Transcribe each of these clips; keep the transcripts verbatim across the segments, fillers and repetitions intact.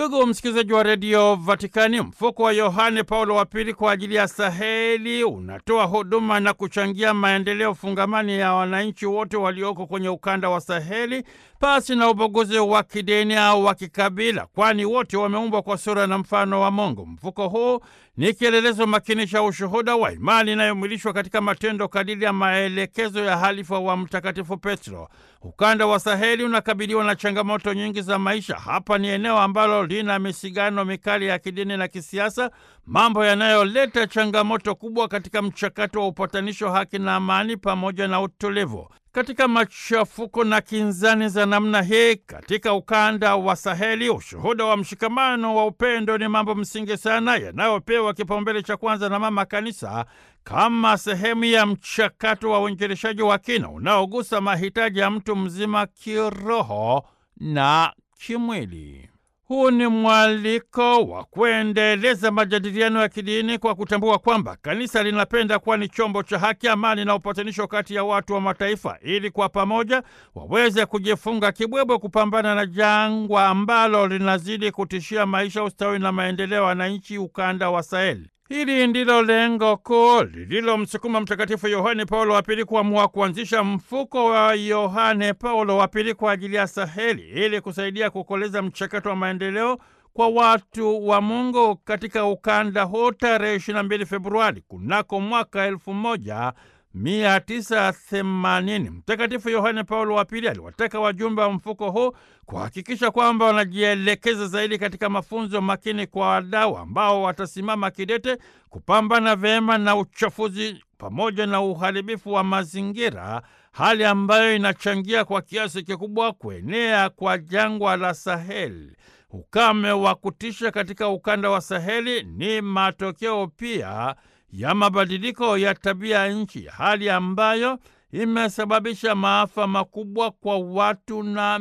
Ndugu msikilizaji wa redio Vatikani, mfuko wa Yohane Paulo wa Pili kwa ajili ya Saheli unatoa huduma na kuchangia maendeleo fungamani ya wananchi wote walioko kwenye ukanda wa Saheli pasi na ubaguzi wa kidini au wa kikabila, kwani wote wameumbwa kwa sura na mfano wa Mungu. Mfuko huu ni kielelezo makini cha ushuhuda wa imani inayomwilishwa katika matendo kadiri ya maelekezo ya halifa wa Mtakatifu Petro. Ukanda wa Saheli unakabiliwa na changamoto nyingi za maisha. Hapa ni eneo ambalo lina misigano mikali ya kidini na kisiasa, mambo yanayoleta changamoto kubwa katika mchakato wa upatanisho, haki na amani pamoja na utulivu. Katika machafuko na kinzani za namna hii katika ukanda wa Saheli, ushuhuda wa mshikamano wa upendo ni mambo msingi sana yanayopewa kipaumbele cha kwanza na Mama Kanisa kama sehemu ya mchakato wa uinjilishaji wa kina unaogusa mahitaji ya mtu mzima kiroho na kimwili. Huu ni mwaliko wa kuendeleza majadiliano ya kidini kwa kutambua kwamba kanisa linapenda kuwa ni chombo cha haki, amani na upatanisho kati ya watu wa mataifa, ili kwa pamoja waweze kujifunga kibwebwe kupambana na jangwa ambalo linazidi kutishia maisha, ustawi na maendeleo ya wananchi ukanda wa Saheli. Hili ndilo lengo kuu lililomsukuma Mtakatifu Yohane Paulo wa Pili kuamua kuanzisha mfuko wa Yohane Paulo wa Pili kwa ajili ya Saheli ili kusaidia kukoleza mchakato wa maendeleo kwa watu wa Mungu katika ukanda huu. Tarehe ishirini na mbili Februari kunako mwaka elfu moja mia tisa themanini, Mtakatifu Yohane Paulo wa Pili aliwataka wajumbe wa mfuko huu kuhakikisha kwamba wanajielekeza zaidi katika mafunzo makini kwa wadau ambao watasimama kidete kupambana vyema na uchafuzi pamoja na uharibifu wa mazingira, hali ambayo inachangia kwa kiasi kikubwa kuenea kwa jangwa la Saheli. Ukame wa kutisha katika ukanda wa Saheli ni matokeo pia ya mabadiliko ya tabia nchi, hali ambayo imesababisha maafa makubwa kwa watu na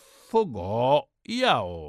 mifugo yao.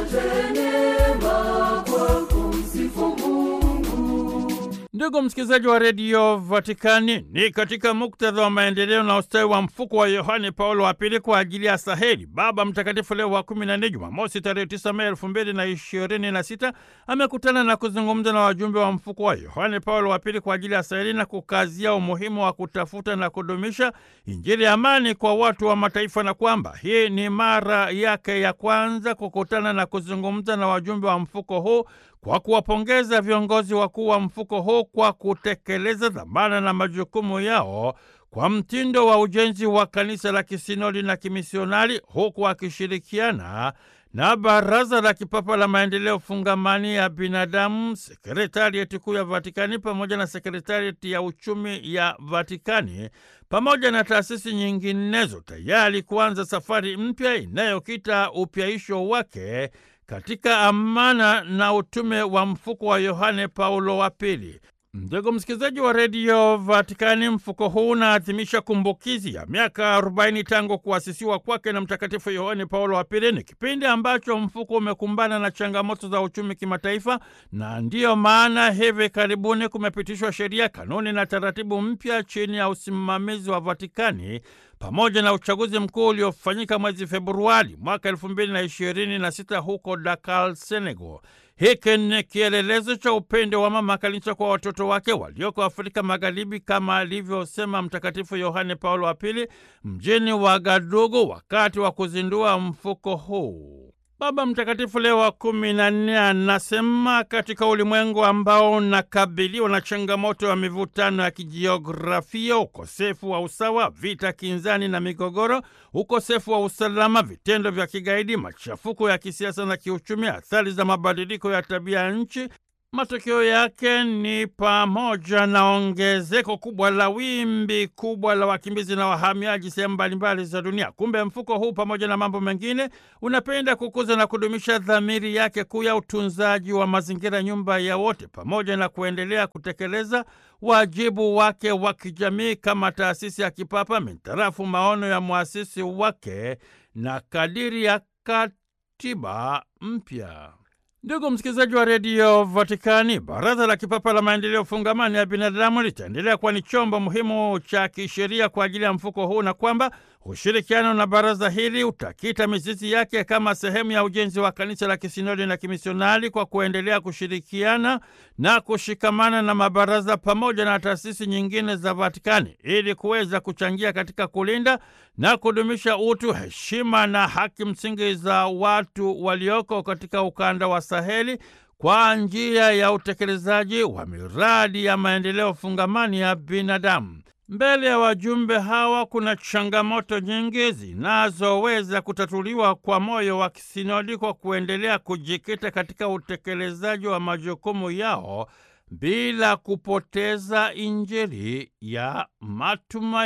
Ndugu msikilizaji wa redio Vatikani, ni katika muktadha wa maendeleo na ustawi wa mfuko wa Yohane Paulo wa Pili kwa ajili ya Saheli, Baba Mtakatifu Leo wa kumi na nne, Jumamosi tarehe tisa Mei elfu mbili na ishirini na sita, amekutana na kuzungumza na wajumbe wa mfuko wa Yohane Paulo wa Pili kwa ajili ya Saheli na kukazia umuhimu wa kutafuta na kudumisha Injili ya amani kwa watu wa mataifa, na kwamba hii ni mara yake ya kwanza kukutana na kuzungumza na wajumbe wa mfuko huu, kwa kuwapongeza viongozi wakuu wa mfuko huu kwa kutekeleza dhamana na majukumu yao kwa mtindo wa ujenzi wa kanisa la kisinodi na kimisionari, huku akishirikiana na Baraza la Kipapa la Maendeleo Fungamani ya Binadamu, Sekretarieti Kuu ya Vatikani pamoja na Sekretarieti ya Uchumi ya Vatikani pamoja na taasisi nyinginezo, tayari kuanza safari mpya inayokita upyaisho wake katika amana na utume wa mfuko wa Yohane Paulo wa Pili. Ndugu msikilizaji wa redio Vatikani, mfuko huu unaadhimisha kumbukizi ya miaka arobaini tangu kuasisiwa kwake na Mtakatifu Yohane Paulo wa Pili. Ni kipindi ambacho mfuko umekumbana na changamoto za uchumi kimataifa, na ndiyo maana hivi karibuni kumepitishwa sheria, kanuni na taratibu mpya chini ya usimamizi wa Vatikani, pamoja na uchaguzi mkuu uliofanyika mwezi Februari mwaka elfu mbili na ishirini na sita huko Dakar, Senegal. Hiki ni kielelezo cha upendo wa Mama Kanisa kwa watoto wake walioko Afrika Magharibi, kama alivyosema Mtakatifu Yohane Paulo wa Pili mjini Wagadugu wakati wa kuzindua mfuko huu. Baba Mtakatifu Leo wa kumi na nne anasema katika ulimwengu ambao unakabiliwa na changamoto ya mivutano ya kijiografia, ukosefu wa usawa, vita kinzani na migogoro, ukosefu wa usalama, vitendo vya kigaidi, machafuko ya kisiasa na kiuchumi, athari za mabadiliko ya tabia ya nchi, matokeo yake ni pamoja na ongezeko kubwa la wimbi kubwa la wakimbizi na wahamiaji sehemu mbalimbali za dunia. Kumbe mfuko huu pamoja na mambo mengine unapenda kukuza na kudumisha dhamiri yake kuu ya utunzaji wa mazingira, nyumba ya wote, pamoja na kuendelea kutekeleza wajibu wake wa kijamii kama taasisi ya kipapa mintarafu maono ya muasisi wake na kadiri ya katiba mpya. Ndugu msikilizaji wa redio Vatikani, Baraza la Kipapa la Maendeleo Fungamani ya Binadamu litaendelea kuwa ni chombo muhimu cha kisheria kwa ajili ya mfuko huu, na kwamba Ushirikiano na baraza hili utakita mizizi yake kama sehemu ya ujenzi wa kanisa la kisinodi na kimisionari kwa kuendelea kushirikiana na kushikamana na mabaraza pamoja na taasisi nyingine za Vatikani ili kuweza kuchangia katika kulinda na kudumisha utu, heshima na haki msingi za watu walioko katika ukanda wa Saheli kwa njia ya utekelezaji wa miradi ya maendeleo fungamani ya binadamu. Mbele ya wajumbe hawa kuna changamoto nyingi zinazoweza kutatuliwa kwa moyo wa kisinodi kwa kuendelea kujikita katika utekelezaji wa majukumu yao bila kupoteza Injili ya matumaini.